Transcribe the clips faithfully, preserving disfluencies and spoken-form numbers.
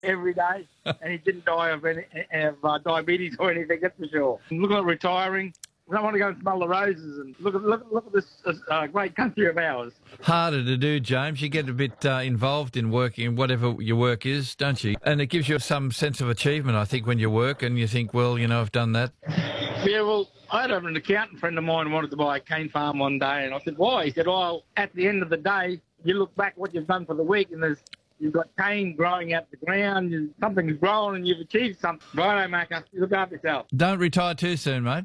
every day, and he didn't die of, any, of uh, diabetes or anything, that's for sure. Look at retiring. I don't want to go and smell the roses and look at look, look at this uh, great country of ours. Harder to do, James. You get a bit uh, involved in working, in whatever your work is, don't you? And it gives you some sense of achievement, I think, when you work and you think, well, you know, I've done that. Yeah, well, I had an accountant friend of mine who wanted to buy a cane farm one day, and I said, why? He said, well, at the end of the day, you look back what you've done for the week, and there's you've got cane growing out the ground, and something's grown, and you've achieved something. Righto, Macca, you look after yourself. Don't retire too soon, mate.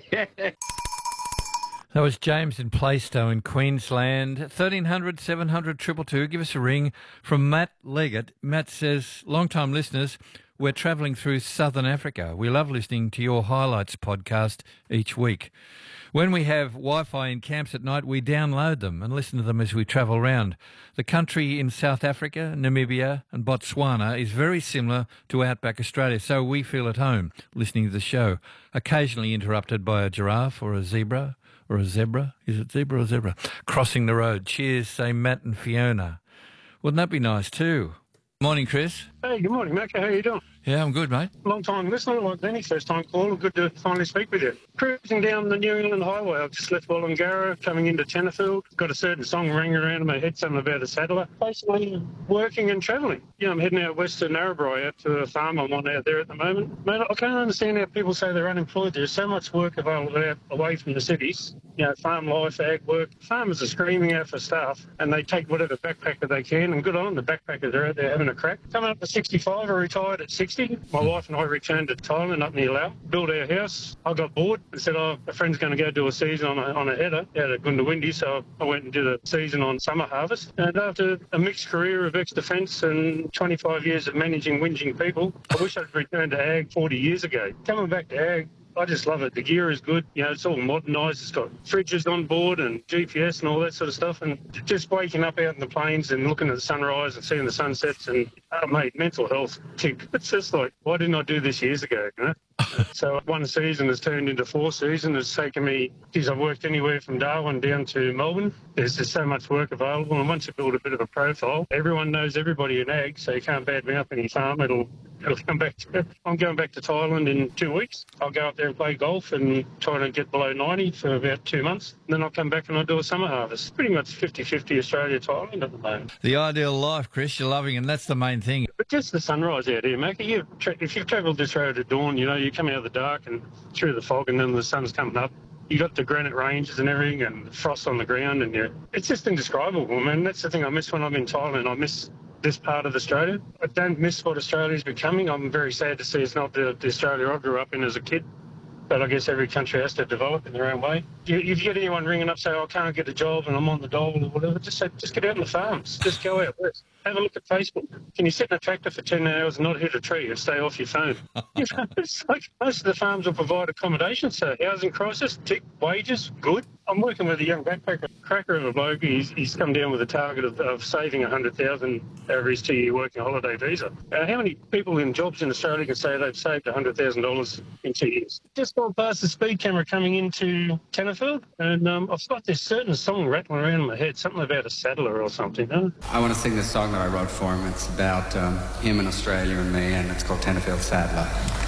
That was James in Plaistow in Queensland. thirteen hundred, seven hundred, two two two. Give us a ring from Matt Leggett. Matt says, long-time listeners, we're travelling through southern Africa. We love listening to your highlights podcast each week. When we have Wi-Fi in camps at night, we download them and listen to them as we travel around. The country in South Africa, Namibia and Botswana is very similar to outback Australia, so we feel at home listening to the show, occasionally interrupted by a giraffe or a zebra or a zebra. Is it zebra or zebra? Crossing the road. Cheers, say Matt and Fiona. Wouldn't that be nice too? Morning, Chris. Hey, good morning, Macca. How you doing? Yeah, I'm good, mate. Long time listener, like Danny, first time caller. Good to finally speak with you. Cruising down the New England Highway, I've just left Wollongara, coming into Tenterfield. Got a certain song ringing around in my head, something about a saddler. Basically, working and travelling. Yeah, I'm heading out west to Narrabri, out to a farm I'm on out there at the moment. Mate, I can't understand how people say they're unemployed. There's so much work available out away from the cities. You know, farm life, ag work. Farmers are screaming out for staff, and they take whatever backpacker they can, and good on them, the backpackers are out there having a crack. Coming up to sixty-five, I retired at sixty. My wife and I returned to Thailand up near Laos, built our house. I got bored and said, oh, a friend's going to go do a season on a, on a header out at Gundawindi, so I went and did a season on summer harvest. And after a mixed career of ex-defence and twenty-five years of managing whinging people, I wish I'd returned to ag forty years ago. Coming back to ag, I just love it. The gear is good. You know, it's all modernised. It's got fridges on board and G P S and all that sort of stuff. And just waking up out in the plains and looking at the sunrise and seeing the sunsets and, oh, mate, mental health tick. It's just like, why didn't I do this years ago, you know? So one season has turned into four seasons. It's taken me, geez, I've worked anywhere from Darwin down to Melbourne. There's just so much work available. And once you build a bit of a profile, everyone knows everybody in ag, so you can't bad me up any farm. It'll It'll come back to, I'm going back to Thailand in two weeks. I'll go up there and play golf and try to get below ninety for about two months. And then I'll come back and I'll do a summer harvest. Pretty much fifty-fifty Australia-Thailand at the moment. The ideal life, Chris. You're loving it, and that's the main thing. But just the sunrise out here, Macca. You, if you've travelled this road at dawn, you know, you come out of the dark and through the fog and then the sun's coming up. You got the granite ranges and everything and frost on the ground, and you, it's just indescribable, man. That's the thing I miss when I'm in Thailand. I miss this part of Australia. I don't miss what Australia's becoming. I'm very sad to see it's not the, the Australia I grew up in as a kid. But I guess every country has to develop in their own way. If you, if you get anyone ringing up saying, oh, I can't get a job and I'm on the dole or whatever, just say, just get out in the farms. Just go out west. Have a look at Facebook. Can you sit in a tractor for ten hours and not hit a tree and stay off your phone? You know, it's like most of the farms will provide accommodation, so housing crisis, tick, wages, good. I'm working with a young backpacker, cracker of a bloke. He's, he's come down with a target of, of saving one hundred thousand dollars over his two-year working holiday visa. Uh, how many people in jobs in Australia can say they've saved one hundred thousand dollars in two years? Just gone past the speed camera coming into Tenterfield, and um, I've got this certain song rattling around in my head, something about a saddler or something. Huh? I want to sing this song that I wrote for him. It's about um, him in Australia and me, and it's called Tenterfield Saddler.